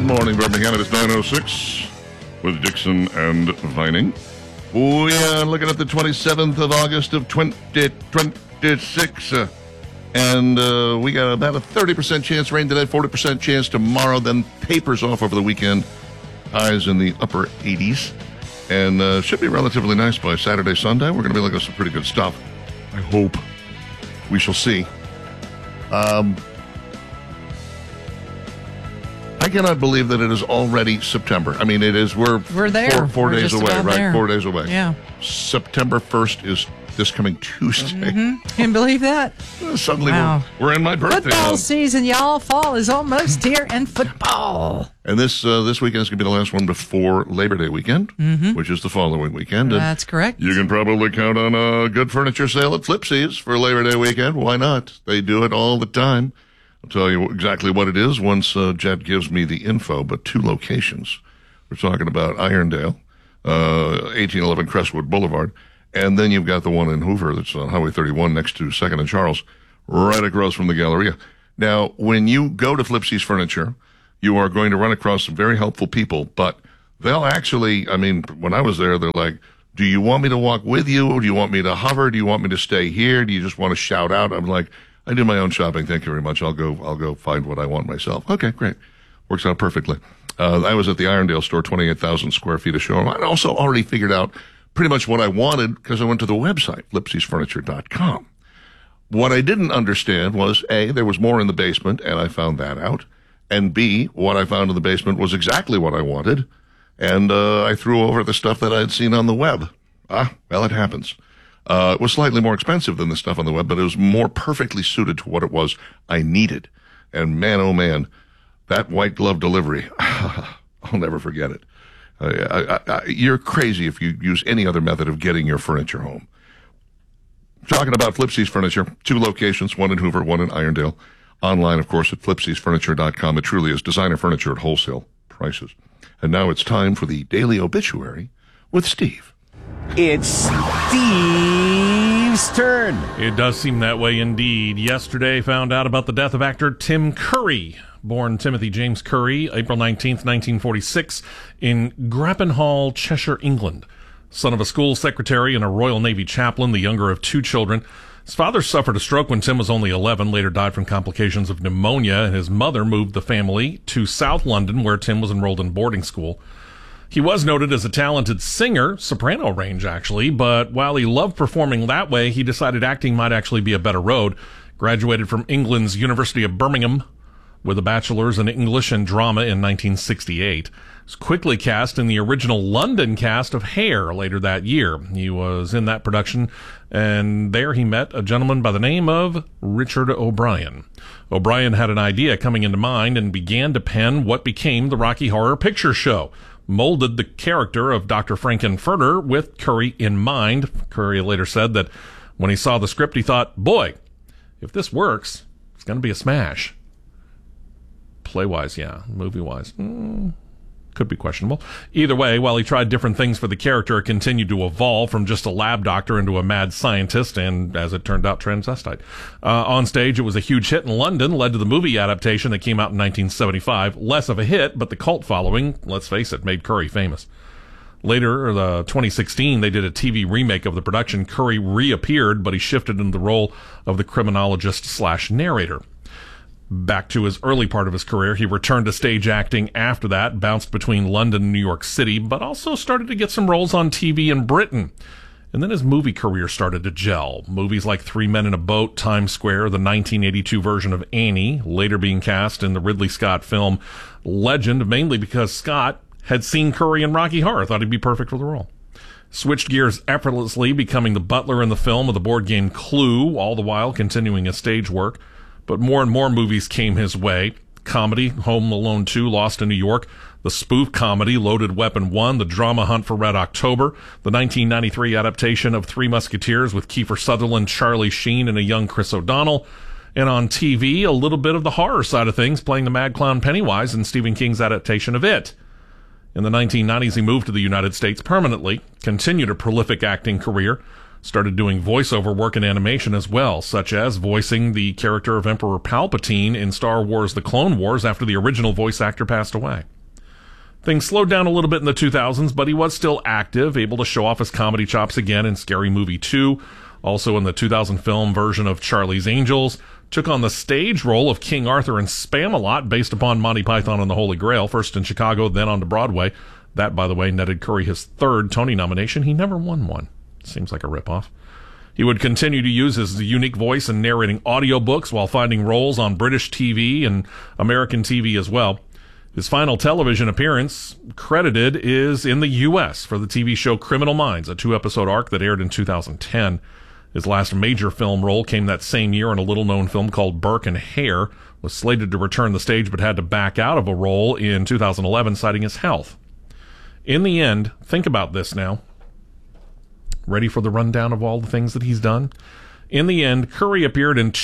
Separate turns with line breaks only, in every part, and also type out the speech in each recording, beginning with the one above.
morning, Birmingham. It is 9:06 with Dixon and Vining. We are looking at the 27th of August of 2026. And we got about a 30% chance rain today, 40% chance tomorrow, then tapers off over the weekend. Highs in the upper 80s. And should be relatively nice by Saturday, Sunday. We're going to be looking at some pretty good stuff. I hope. We shall see. I cannot believe that it is already September. I mean, it is. We're
there.
Four
We're
days away, right?
there.
4 days away.
Yeah.
September 1st is this coming Tuesday.
Can you believe that?
Suddenly
Wow.
we're in my birthday
Football
month.
season, y'all. Fall is almost here in football.
And this weekend is going to be the last one before Labor Day weekend, which is the following weekend. And
That's correct.
you can probably count on a good furniture sale at Flipsies for Labor Day weekend. Why not? They do it all the time. I'll tell you exactly what it is once Jet gives me the info, but 2 locations. We're talking about Irondale, 1811 Crestwood Boulevard, and then you've got the one in Hoover that's on Highway 31 next to 2nd and Charles, right across from the Galleria. Now, when you go to Flipsies Furniture, you are going to run across some very helpful people, but they'll actually, I mean, when I was there, they're like, do you want me to walk with you? Or do you want me to hover? Do you want me to stay here? Do you just want to shout out? I'm like, I do my own shopping. Thank you very much. I'll go find what I want myself. Okay, great. Works out perfectly. I was at the Irondale store, 28,000 square feet of showroom. I'd also already figured out pretty much what I wanted because I went to the website, flipsiesfurniture.com. What I didn't understand was, A, there was more in the basement, and I found that out. And B, what I found in the basement was exactly what I wanted. And I threw over the stuff that I had seen on the web. Well, it happens. It was slightly more expensive than the stuff on the web, but it was more perfectly suited to what it was I needed. And man, oh man, that white glove delivery, I'll never forget it. You're crazy if you use any other method of getting your furniture home. Talking about Flipsies Furniture, 2 locations, one in Hoover, one in Irondale. Online, of course, at flipsiesfurniture.com. It truly is designer furniture at wholesale prices. And now it's time for the Daily Obituary with Steve.
It's Steve's turn.
It does seem that way indeed. Yesterday found out about the death of actor Tim Curry, born Timothy James Curry, April 19th, 1946, in Grappenhall, Cheshire, England. Son of a school secretary and a Royal Navy chaplain, the younger of 2 children. His father suffered a stroke when Tim was only 11, later died from complications of pneumonia, and his mother moved the family to South London, where Tim was enrolled in boarding school. He was noted as a talented singer, soprano range actually, but while he loved performing that way, he decided acting might actually be a better road. Graduated from England's University of Birmingham with a bachelor's in English and drama in 1968. Was quickly cast in the original London cast of Hair later that year. He was in that production, and there he met a gentleman by the name of Richard O'Brien. O'Brien had an idea coming into mind and began to pen what became the Rocky Horror Picture Show. Molded the character of Dr. Frankenfurter with Curry in mind. Curry later said that when he saw the script, he thought, boy, if this works, it's going to be a smash. Play-wise, yeah. Movie-wise, could be questionable. Either way, while he tried different things for the character, it continued to evolve from just a lab doctor into a mad scientist and, as it turned out, transvestite. On stage, it was a huge hit in London, led to the movie adaptation that came out in 1975. Less of a hit, but the cult following, let's face it, made Curry famous. Later, 2016, they did a TV remake of the production. Curry reappeared, but he shifted into the role of the criminologist/narrator. Back to his early part of his career, he returned to stage acting after that, bounced between London and New York City, but also started to get some roles on TV in Britain. And then his movie career started to gel. Movies like 3 Men in a Boat, Times Square, the 1982 version of Annie, later being cast in the Ridley Scott film Legend, mainly because Scott had seen Curry in Rocky Horror, thought he'd be perfect for the role. Switched gears effortlessly, becoming the butler in the film of the board game Clue, all the while continuing his stage work. But more and more movies came his way. Comedy, Home Alone 2, Lost in New York. The spoof comedy, Loaded Weapon 1. The drama Hunt for Red October. The 1993 adaptation of Three Musketeers with Kiefer Sutherland, Charlie Sheen, and a young Chris O'Donnell. And on TV, a little bit of the horror side of things, playing the mad clown Pennywise in Stephen King's adaptation of It. In the 1990s, he moved to the United States permanently, continued a prolific acting career, started doing voiceover work in animation as well, such as voicing the character of Emperor Palpatine in Star Wars The Clone Wars after the original voice actor passed away. Things slowed down a little bit in the 2000s, but he was still active, able to show off his comedy chops again in Scary Movie 2. Also in the 2000 film version of Charlie's Angels. Took on the stage role of King Arthur in Spam-A-Lot, based upon Monty Python and the Holy Grail, first in Chicago, then on to Broadway. That, by the way, netted Curry his third Tony nomination. He never won one. Seems like a ripoff. He would continue to use his unique voice in narrating audiobooks while finding roles on British TV and American TV as well. His final television appearance, credited, is in the U.S. for the TV show Criminal Minds, a 2-episode arc that aired in 2010. His last major film role came that same year in a little-known film called Burke and Hare. Was slated to return the stage but had to back out of a role in 2011, citing his health. In the end, think about this now. Ready for the rundown of all the things that he's done? In the end, Curry appeared in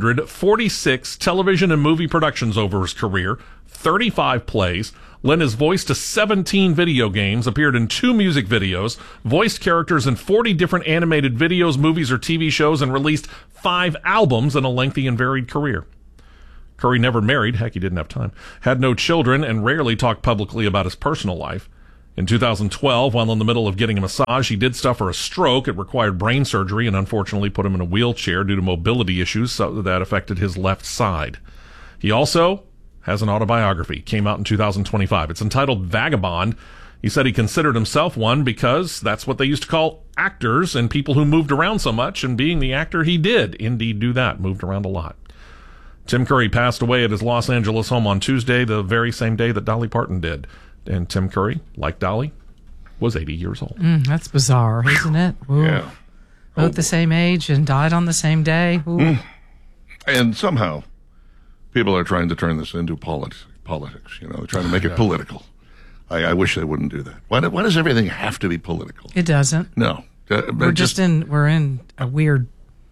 246 television and movie productions over his career, 35 plays, lent his voice to 17 video games, appeared in 2 music videos, voiced characters in 40 different animated videos, movies, or TV shows, and released 5 albums in a lengthy and varied career. Curry never married, heck, he didn't have time, had no children, and rarely talked publicly about his personal life. In 2012, while in the middle of getting a massage, he did suffer a stroke. It required brain surgery and unfortunately put him in a wheelchair due to mobility issues that affected his left side. He also has an autobiography, came out in 2025. It's entitled Vagabond. He said he considered himself one because that's what they used to call actors and people who moved around so much, and being the actor, he did indeed do that, moved around a lot. Tim Curry passed away at his Los Angeles home on Tuesday, the very same day that Dolly Parton did. And Tim Curry, like Dolly, was 80 years old.
That's bizarre, isn't it? Ooh.
Yeah.
Both the same age and died on the same day. Ooh.
And somehow, people are trying to turn this into politics. They're trying to make it political. I wish they wouldn't do that. Why does everything have to be political?
It doesn't.
No.
We're in a weird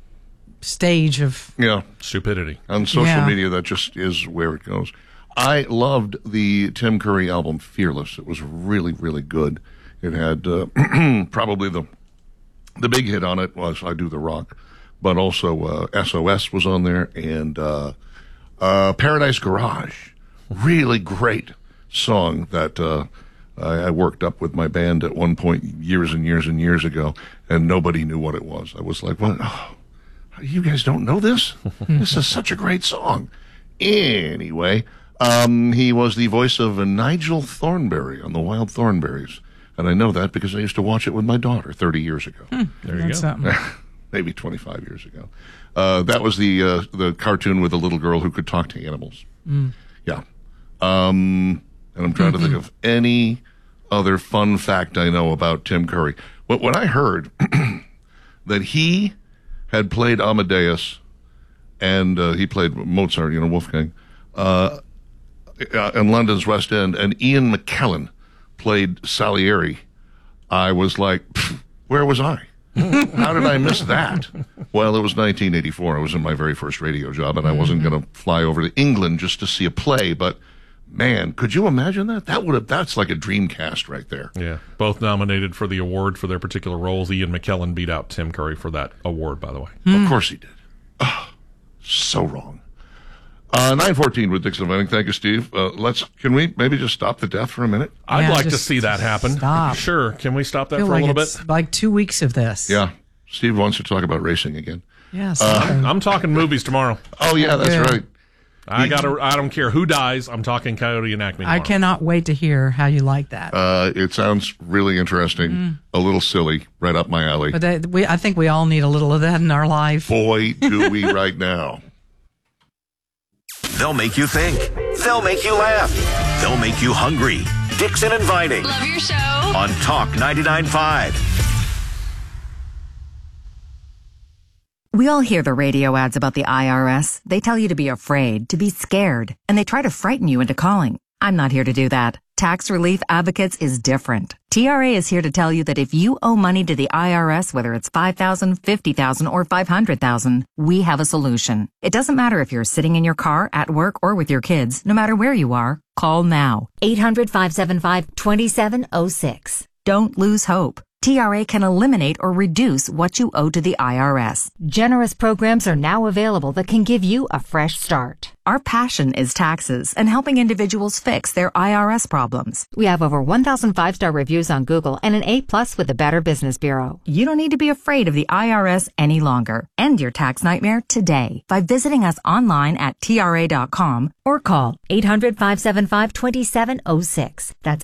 stage of
stupidity.
On social media, that just is where it goes. I loved the Tim Curry album, Fearless. It was really, really good. It had probably the big hit on it was I Do the Rock, but also SOS was on there, and Paradise Garage. Really great song that I worked up with my band at one point years and years and years ago, and nobody knew what it was. I was like, what? Oh, you guys don't know this? This is such a great song. Anyway... he was the voice of Nigel Thornberry on The Wild Thornberrys. And I know that because I used to watch it with my daughter 30 years ago.
There you go.
Maybe 25 years ago. That was the cartoon with the little girl who could talk to animals. Yeah. And I'm trying to think of any other fun fact I know about Tim Curry. But when I heard that he had played Amadeus and he played Mozart, Wolfgang, in London's West End, and Ian McKellen played Salieri, I was like, where was I? How did I miss that? Well, it was 1984. I was in my very first radio job, and I wasn't going to fly over to England just to see a play, but man, could you imagine that? That's like a dream cast right there.
Yeah, both nominated for the award for their particular roles. Ian McKellen beat out Tim Curry for that award, by the way.
Of course he did. Oh, so wrong. 9:14 with Dixon Venning. Thank you, Steve. Can we maybe just stop the death for a minute?
I'd like to see that happen.
Stop.
Sure. Can we stop that for
like
a little
it's
bit?
like 2 weeks of this.
Yeah. Steve wants to talk about racing again.
Yes.
I'm talking movies tomorrow.
Oh, yeah, that's right.
I don't care who dies. I'm talking Coyote and Acme tomorrow.
I cannot wait to hear how you like that.
It sounds really interesting. A little silly, right up my alley.
But I think we all need a little of that in our life.
Boy, do we right now.
They'll make you think. They'll make you laugh. They'll make you hungry. Dixon and Vining.
Love your show.
On Talk 99.5.
We all hear the radio ads about the IRS. They tell you to be afraid, to be scared, and they try to frighten you into calling. I'm not here to do that. Tax Relief Advocates is different. TRA is here to tell you that if you owe money to the IRS, whether it's $5,000, $50,000, or $500,000, we have a solution. It doesn't matter if you're sitting in your car, at work, or with your kids. No matter where you are, call now.
800-575-2706.
Don't lose hope. TRA can eliminate or reduce what you owe to the IRS. Generous programs are now available that can give you a fresh start. Our passion is taxes and helping individuals fix their IRS problems. We have over 1,000 5-star reviews on Google and an A+ with the Better Business Bureau. You don't need to be afraid of the IRS any longer. End your tax nightmare today by visiting us online at TRA.com or call 800-575-2706. That's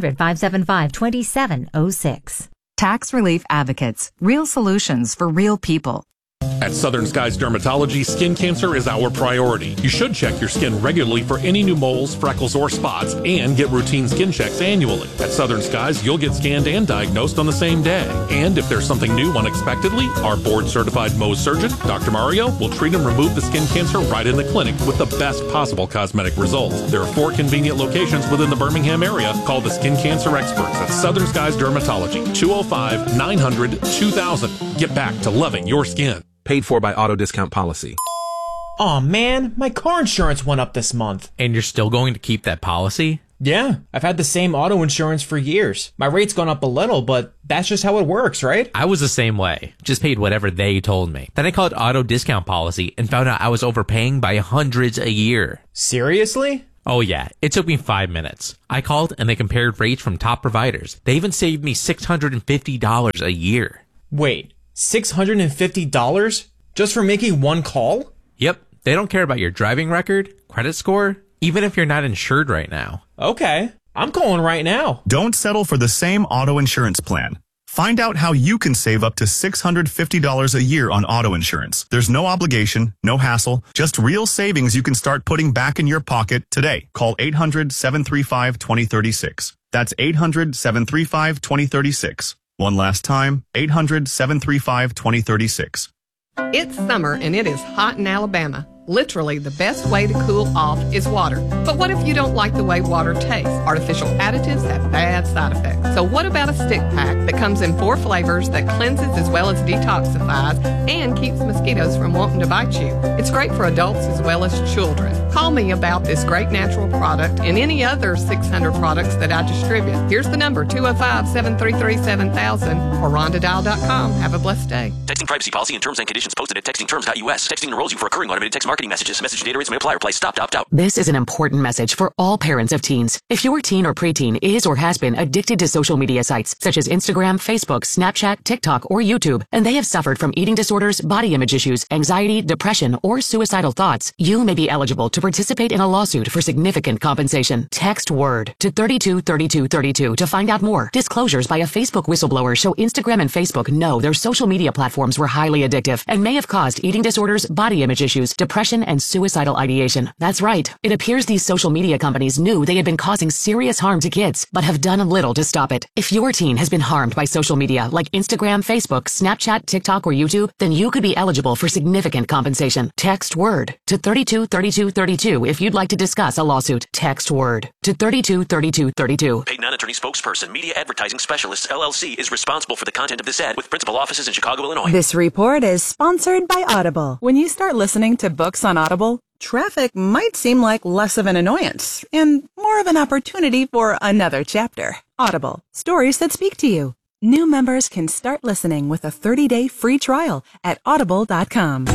800-575-2706. Tax Relief Advocates. Real solutions for real people.
At Southern Skies Dermatology, skin cancer is our priority. You should check your skin regularly for any new moles, freckles, or spots, and get routine skin checks annually. At Southern Skies, you'll get scanned and diagnosed on the same day. And if there's something new unexpectedly, our board-certified Mohs surgeon, Dr. Mario, will treat and remove the skin cancer right in the clinic with the best possible cosmetic results. There are 4 convenient locations within the Birmingham area called the Skin Cancer Experts at Southern Skies Dermatology, 205-900-2000. Get back to loving your skin.
Paid for by Auto Discount Policy.
Aw man, my car insurance went up this month.
And you're still going to keep that policy?
Yeah, I've had the same auto insurance for years. My rate's gone up a little, but that's just how it works, right?
I was the same way. Just paid whatever they told me. Then I called Auto Discount Policy and found out I was overpaying by hundreds a year.
Seriously?
Oh yeah, it took me 5 minutes. I called and they compared rates from top providers. They even saved me $650 a year.
Wait, $650 just for making one call?
Yep, they don't care about your driving record, credit score, even if you're not insured right now.
Okay, I'm calling right now.
Don't settle for the same auto insurance plan. Find out how you can save up to $650 a year on auto insurance. There's no obligation, no hassle, just real savings you can start putting back in your pocket today. Call 800-735-2036. That's 800-735-2036. One last time, 800-735-2036.
It's summer and it is hot in Alabama. Literally, the best way to cool off is water. But what if you don't like the way water tastes? Artificial additives have bad side effects. So what about a stick pack that comes in 4 flavors that cleanses as well as detoxifies and keeps mosquitoes from wanting to bite you? It's great for adults as well as children. Call me about this great natural product and any other 600 products that I distribute. Here's the number, 205-733-7000 or rondadial.com. Have a blessed day.
Texting privacy policy and terms and conditions posted at textingterms.us. Texting enrolls you for recurring automated text marketing messages. Message data rates may apply. Reply stop, opt out.
This is an important message for all parents of teens. If your teen or preteen is or has been addicted to social media sites such as Instagram, Facebook, Snapchat, TikTok, or YouTube, and they have suffered from eating disorders, body image issues, anxiety, depression, or suicidal thoughts, you may be eligible to participate in a lawsuit for significant compensation. Text WORD to 323232 to find out more. Disclosures by a Facebook whistleblower show Instagram and Facebook know their social media platforms were highly addictive and may have caused eating disorders, body image issues, depression, and suicidal ideation. That's right. It appears these social media companies knew they had been causing serious harm to kids, but have done little to stop it. If your teen has been harmed by social media like Instagram, Facebook, Snapchat, TikTok, or YouTube, then you could be eligible for significant compensation. Text WORD to 323232 if you'd like to discuss a lawsuit. Text WORD to 323232.
Paid non-attorney spokesperson, Media Advertising Specialists, LLC, is responsible for the content of this ad with principal offices in Chicago, Illinois.
This report is sponsored by Audible. When you start listening to books on Audible, traffic might seem like less of an annoyance and more of an opportunity for another chapter. Audible, stories that speak to you. New members can start listening with a 30-day free trial at audible.com.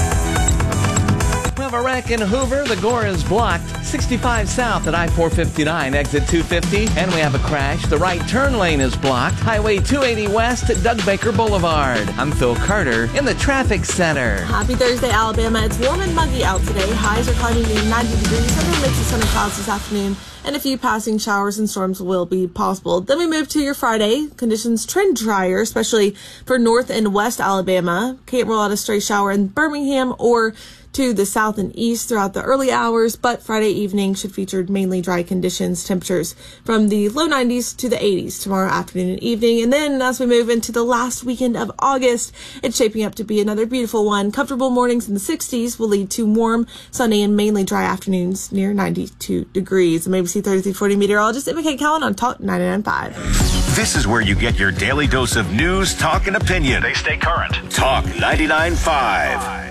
We have a wreck in Hoover. The Gore is blocked. 65 south at I-459, exit 250. And we have a crash. The right turn lane is blocked. Highway 280 west at Doug Baker Boulevard. I'm Phil Carter in the traffic center.
Happy Thursday, Alabama. It's warm and muggy out today. Highs are climbing to 90 degrees under a mix of sun and clouds this afternoon. And a few passing showers and storms will be possible. Then we move to your Friday. Conditions trend drier, especially for north and west Alabama. Can't rule out a stray shower in Birmingham or to the south and east throughout the early hours, but Friday evening should feature mainly dry conditions, temperatures from the low 90s to the 80s tomorrow afternoon and evening. And then as we move into the last weekend of August, it's shaping up to be another beautiful one. Comfortable mornings in the 60s will lead to warm, sunny, and mainly dry afternoons near 92 degrees. And ABC 3340 meteorologist Emma K. Cowan on Talk 99.5.
This is where you get your daily dose of news, talk, and opinion. They stay current. Talk 99.5.